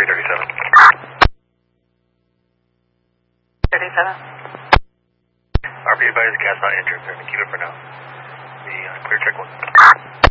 337. 37. RP advised gas not entered, so keep it for now. The clear check one.